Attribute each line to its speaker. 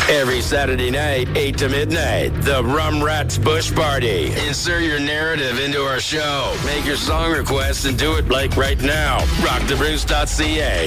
Speaker 1: Every Saturday night, 8 to midnight, the Rum Rats Bush Party. Insert your narrative into our show. Make your song request and do it like right now. Rockthebruce.ca.